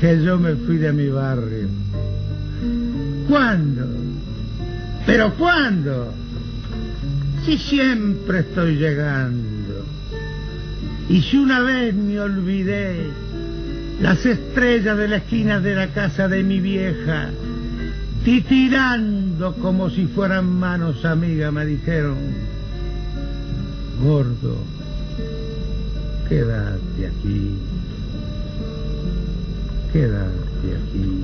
que yo me fui de mi barrio. ¿Cuándo? ¿Pero cuándo? Si siempre estoy llegando. Y si una vez me olvidé, las estrellas de la esquina de la casa de mi vieja, titirando como si fueran manos amigas, me dijeron: gordo, quédate aquí, quédate aquí.